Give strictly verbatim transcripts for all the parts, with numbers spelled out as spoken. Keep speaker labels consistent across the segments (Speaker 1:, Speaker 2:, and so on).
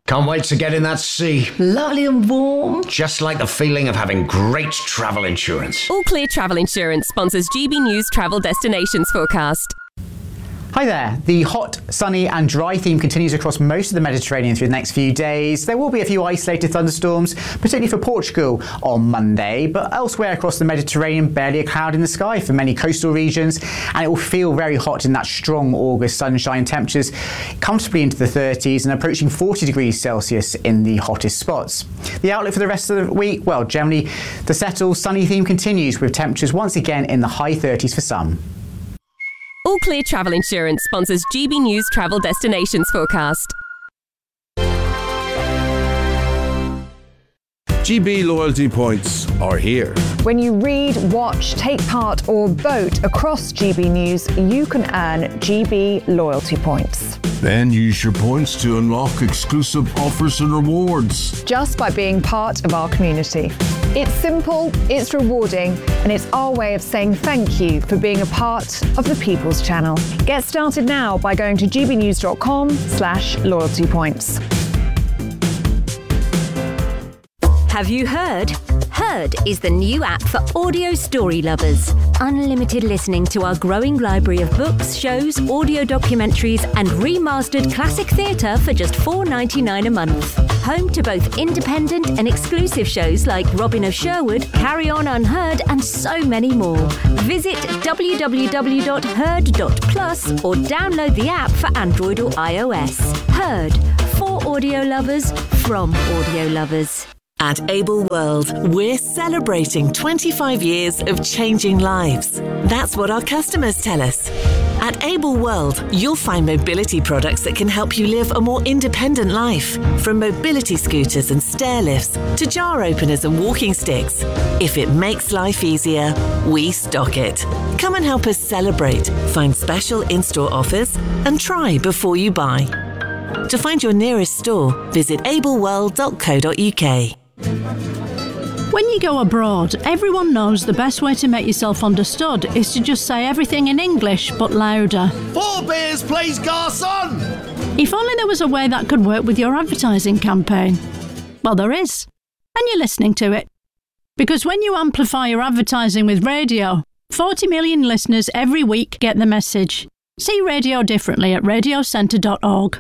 Speaker 1: Can't wait to get in that sea. Lovely and warm. Just like the feeling of having great travel insurance.
Speaker 2: All Clear Travel Insurance sponsors G B News Travel Destinations Forecast.
Speaker 3: Hi there. The hot, sunny and dry theme continues across most of the Mediterranean through the next few days. There will be a few isolated thunderstorms, particularly for Portugal on Monday, but elsewhere across the Mediterranean, barely a cloud in the sky for many coastal regions, and it will feel very hot in that strong August sunshine. Temperatures comfortably into the thirties and approaching forty degrees Celsius in the hottest spots. The outlook for the rest of the week, well, generally the settled sunny theme continues with temperatures once again in the high thirties for some.
Speaker 2: All Clear Travel Insurance sponsors G B News Travel Destinations Forecast.
Speaker 4: G B loyalty points are here.
Speaker 5: When you read, watch, take part or vote across G B News, you can earn G B loyalty points.
Speaker 4: Then use your points to unlock exclusive offers and rewards.
Speaker 5: Just by being part of our community. It's simple, it's rewarding, and it's our way of saying thank you for being a part of the People's Channel. Get started now by going to gbnews.com slash loyalty points.
Speaker 6: Have you heard? Heard is the new app for audio story lovers. Unlimited listening to our growing library of books, shows, audio documentaries and remastered classic theatre for just four dollars ninety-nine a month. Home to both independent and exclusive shows like Robin of Sherwood, Carry On Unheard and so many more. Visit w w w dot heard dot plus or download the app for Android or iOS. Heard, for audio lovers, from audio lovers.
Speaker 7: At Able World, we're celebrating twenty-five years of changing lives. That's what our customers tell us. At Able World, you'll find mobility products that can help you live a more independent life. From mobility scooters and stair lifts to jar openers and walking sticks. If it makes life easier, we stock it. Come and help us celebrate, find special in-store offers and try before you buy. To find your nearest store, visit able world dot co dot u k.
Speaker 8: When you go abroad, everyone knows the best way to make yourself understood is to just say everything in English, but louder.
Speaker 9: Four beers, please, garçon!
Speaker 8: If only there was a way that could work with your advertising campaign. Well, there is. And you're listening to it. Because when you amplify your advertising with radio, forty million listeners every week get the message. See radio differently at radio centre dot org.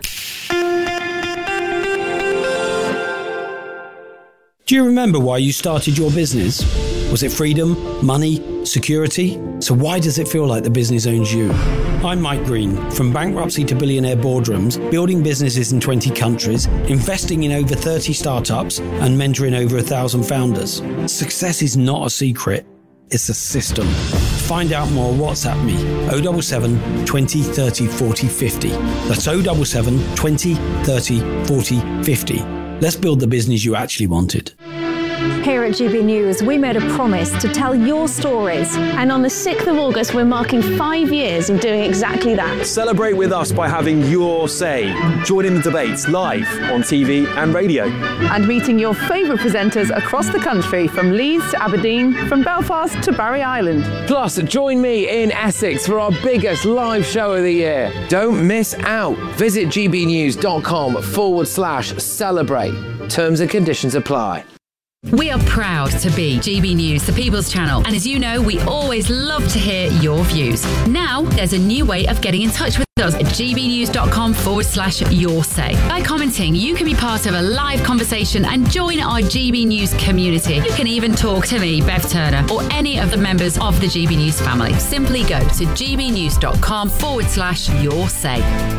Speaker 10: Do you remember why you started your business? Was it freedom, money, security? So why does it feel like the business owns you? I'm Mike Green, from bankruptcy to billionaire boardrooms, building businesses in twenty countries, investing in over thirty startups, and mentoring over a thousand founders. Success is not a secret, it's a system. To find out more, WhatsApp me, oh seven seven, twenty, thirty, forty, fifty. That's oh seven seven, twenty, thirty, forty, fifty. Let's build the business you actually wanted.
Speaker 5: Here at G B News, we made a promise to tell your stories. And on the sixth of August, we're marking five years of doing exactly that.
Speaker 11: Celebrate with us by having your say. Join in the debates live on T V and radio.
Speaker 5: And meeting your favourite presenters across the country, from Leeds to Aberdeen, from Belfast to Barry Island.
Speaker 12: Plus, join me in Essex for our biggest live show of the year. Don't miss out. Visit gbnews.com forward slash celebrate. Terms and conditions apply.
Speaker 13: We are proud to be G B News, the People's Channel, and as you know, we always love to hear your views. Now, there's a new way of getting in touch with us at gbnews.com forward slash your say. By commenting, you can be part of a live conversation and join our G B News community. You can even talk to me, Bev Turner, or any of the members of the G B News family. Simply go to gbnews.com forward slash your say.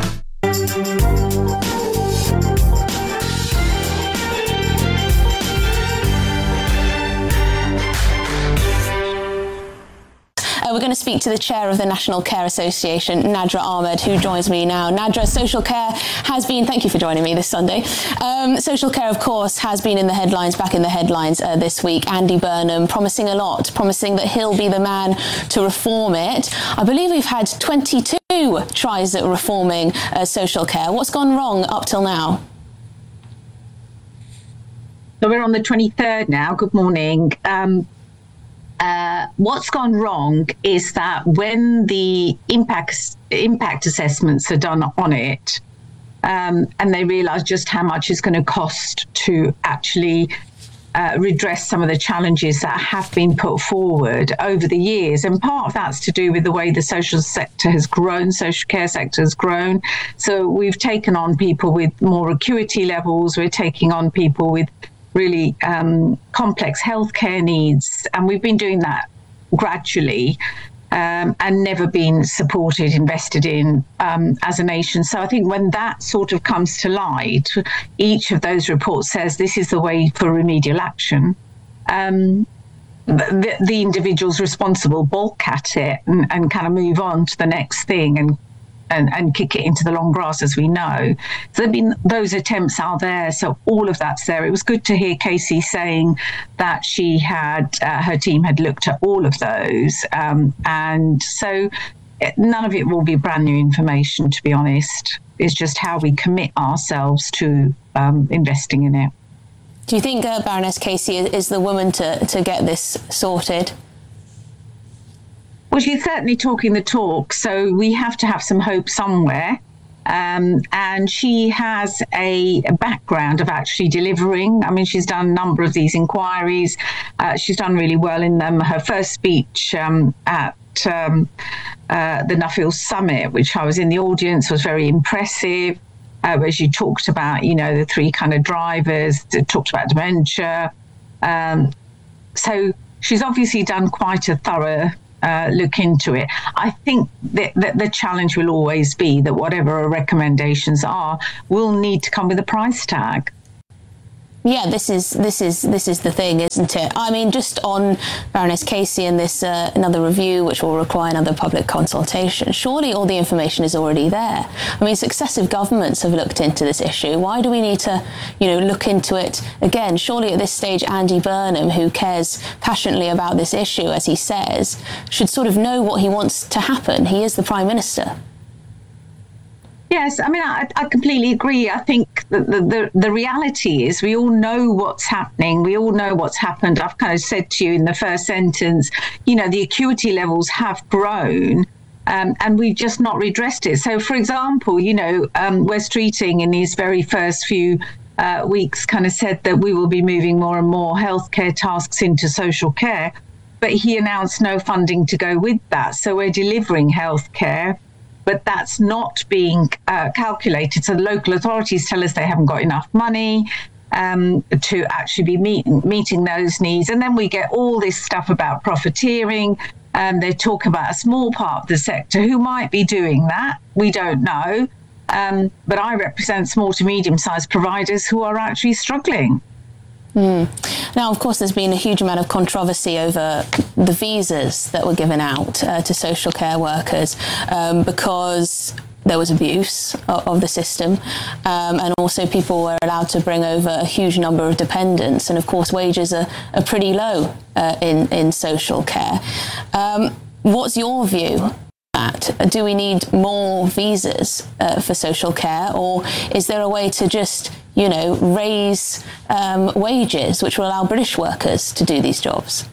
Speaker 14: Uh, we're going to speak to the chair of the National Care Association, Nadra Ahmed, who joins me now. Nadra, social care has been, thank you for joining me this Sunday. Um, social care, of course, has been in the headlines, back in the headlines uh, this week. Andy Burnham promising a lot, promising that he'll be the man to reform it. I believe we've had twenty-two tries at reforming uh, social care. What's gone wrong up till now?
Speaker 15: So we're on the twenty-third now. Good morning. Um, Uh, what's gone wrong is that when the impact impact assessments are done on it, um, and they realise just how much it's going to cost to actually uh, redress some of the challenges that have been put forward over the years. And part of that's to do with the way the social sector has grown, social care sector has grown. So we've taken on people with more acuity levels, we're taking on people with really um, complex healthcare needs, and we've been doing that gradually. Um, and never been supported, invested in um, as a nation. So I think when that sort of comes to light, each of those reports says this is the way for remedial action. Um, the, the individuals responsible balk at it and, and kind of move on to the next thing and, and, and kick it into the long grass, as we know. So there have been those attempts are there. So all of that's there. It was good to hear Casey saying that she had, uh, her team had looked at all of those. Um, and so it, none of it will be brand new information, to be honest. It's just how we commit ourselves to um, investing in it.
Speaker 14: Do you think uh, Baroness Casey is the woman to, to get this sorted?
Speaker 15: Well, she's certainly talking the talk, so we have to have some hope somewhere. Um, and she has a, a background of actually delivering. I mean, she's done a number of these inquiries. Uh, she's done really well in them. Her first speech um, at um, uh, the Nuffield Summit, which I was in the audience, was very impressive. Uh, where she talked about, you know, the three kind of drivers, talked about dementia. Um, so she's obviously done quite a thorough Uh, look into it. I think that, that the challenge will always be that whatever our recommendations are will need to come with a price tag.
Speaker 14: Yeah, this is this is this is the thing, isn't it? I mean, just on Baroness Casey and this uh, another review, which will require another public consultation. Surely all the information is already there. I mean, successive governments have looked into this issue. Why do we need to, you know, look into it again? Surely at this stage, Andy Burnham, who cares passionately about this issue, as he says, should sort of know what he wants to happen. He is the Prime Minister.
Speaker 15: Yes, I mean, I, I completely agree. I think the, the, the, the reality is we all know what's happening. We all know what's happened. I've kind of said to you in the first sentence, you know, the acuity levels have grown um, and we've just not redressed it. So, for example, you know, um, Wes Streeting in his very first few uh, weeks kind of said that we will be moving more and more healthcare tasks into social care, but he announced no funding to go with that. So we're delivering healthcare, but that's not being uh, calculated. So the local authorities tell us they haven't got enough money um, to actually be meet, meeting those needs. And then we get all this stuff about profiteering. Um, they talk about a small part of the sector who might be doing that. We don't know. Um, but I represent small to medium-sized providers who are actually struggling.
Speaker 14: Mm. Now, of course, there's been a huge amount of controversy over the visas that were given out uh, to social care workers um, because there was abuse of, of the system, um, and also people were allowed to bring over a huge number of dependents, and of course wages are, are pretty low uh, in, in social care. Um, what's your view? Do we need more visas uh, for social care, or is there a way to just, you know, raise um, wages which will allow British workers to do these jobs?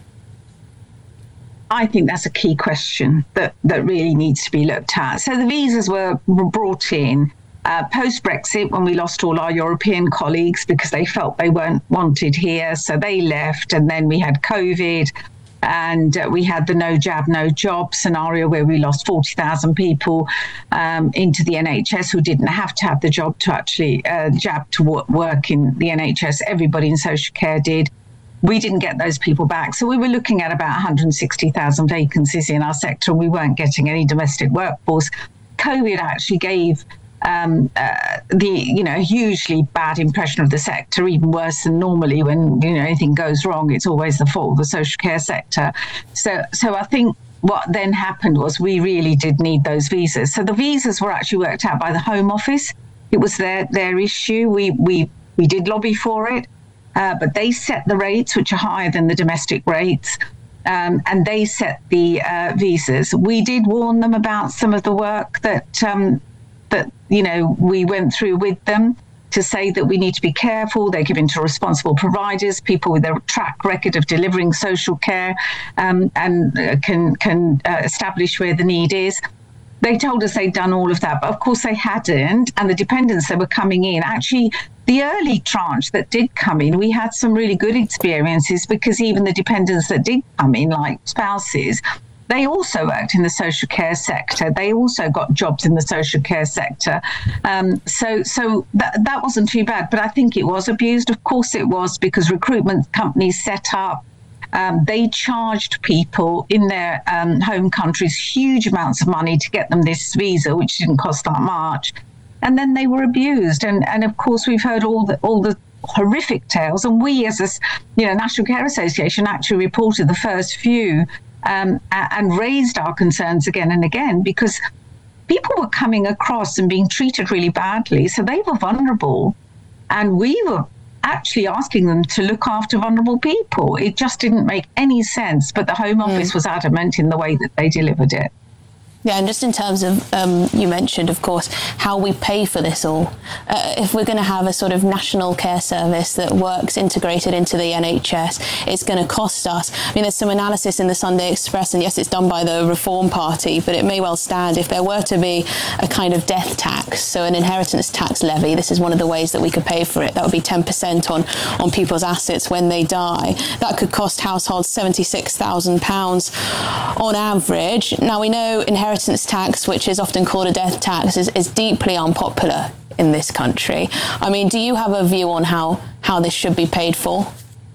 Speaker 15: I think that's a key question that, that really needs to be looked at. So the visas were brought in uh, post-Brexit when we lost all our European colleagues because they felt they weren't wanted here, so they left, and then we had COVID. And uh, we had the no jab, no job scenario where we lost forty thousand people um, into the N H S who didn't have to have the job to actually uh, jab to work, work in the N H S. Everybody in social care did. We didn't get those people back. So we were looking at about one hundred sixty thousand vacancies in our sector, and we weren't getting any domestic workforce. COVID actually gave Um, uh, the, you know, hugely bad impression of the sector, even worse than normally when, you know, anything goes wrong, it's always the fault of the social care sector. So, so I think what then happened was we really did need those visas. So the visas were actually worked out by the Home Office. It was their, their issue. We, we, we did lobby for it, uh, but they set the rates, which are higher than the domestic rates. Um, and they set the uh, visas. We did warn them about some of the work that, um, that, you know, we went through with them to say that we need to be careful. They're given to responsible providers, people with a track record of delivering social care um, and uh, can can uh, establish where the need is. they told us they'd done all of that, but of course they hadn't. And the dependents that were coming in, actually, the early tranche that did come in, we had some really good experiences, because even the dependents that did come in, like spouses, they also worked in the social care sector. They also got jobs in the social care sector. Um, so so that, that wasn't too bad. But I think it was abused. Of course it was, because recruitment companies set up, um, they charged people in their um, home countries huge amounts of money to get them this visa, which didn't cost that much. And then they were abused. And, and of course, we've heard all the all the horrific tales. And we, as a you know, National Care Association, actually reported the first few Um, and raised our concerns again and again, because people were coming across and being treated really badly. So they were vulnerable, and we were actually asking them to look after vulnerable people. It just didn't make any sense, but the Home Office mm. was adamant in the way that they delivered it.
Speaker 14: Yeah, and just in terms of, um, you mentioned, of course, how we pay for this all. Uh, if we're going to have a sort of national care service that works integrated into the N H S, it's going to cost us. I mean, there's some analysis in the Sunday Express, and yes, it's done by the Reform Party, but it may well stand if there were to be a kind of death tax, so an inheritance tax levy. This is one of the ways that we could pay for it. That would be ten percent on, on people's assets when they die. That could cost households seventy-six thousand pounds on average. Now, we know inheritance Inheritance tax, which is often called a death tax, is, is deeply unpopular in this country. I mean, do you have a view on how, how this should be paid for?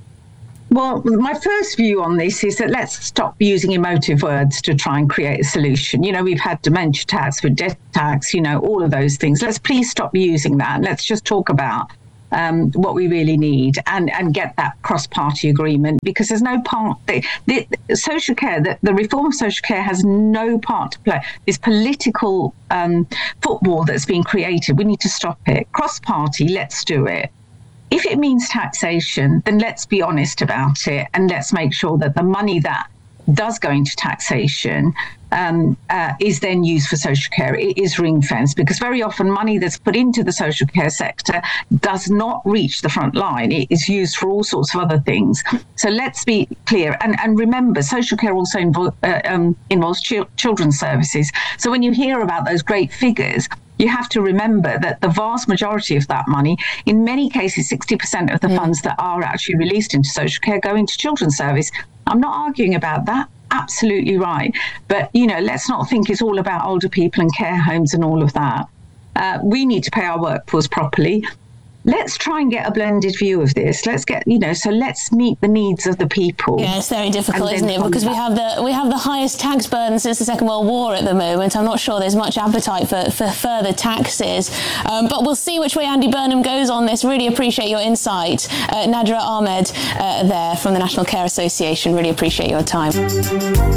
Speaker 15: Well, my first view on this is that let's stop using emotive words to try and create a solution. You know, we've had dementia tax, with death tax, you know, all of those things. Let's please stop using that. Let's just talk about Um, what we really need, and, and get that cross-party agreement, because there's no part, the, the social care, the, the reform of social care has no part to play. This political um, football that's been created, we need to stop it. Cross-party, let's do it. If it means taxation, then let's be honest about it, and let's make sure that the money that does go into taxation um, uh, is then used for social care. It is ring-fenced, because very often money that's put into the social care sector does not reach the front line. It is used for all sorts of other things. So let's be clear. And, and remember, social care also invo- uh, um, involves ch- children's services. So when you hear about those great figures, you have to remember that the vast majority of that money, in many cases, sixty percent of the mm. funds that are actually released into social care go into children's service. I'm not arguing about that. Absolutely right. But, you know, let's not think it's all about older people and care homes and all of that. Uh, we need to pay our workforce properly. Let's try and get a blended view of this. Let's get, you know, so let's meet the needs of the people.
Speaker 14: Yeah, it's very difficult, isn't it? Because we have the we have the highest tax burden since the Second World War at the moment. I'm not sure there's much appetite for, for further taxes. Um, but we'll see which way Andy Burnham goes on this. Really appreciate your insight. Uh, Nadra Ahmed uh, there from the National Care Association. Really appreciate your time.